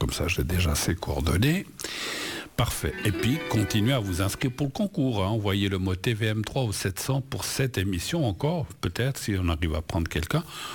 comme ça j'ai déjà ses coordonnées. Parfait. Et puis, continuez à vous inscrire pour le concours. Envoyez le mot TVM3 au 700 pour cette émission encore, peut-être, si on arrive à prendre quelqu'un.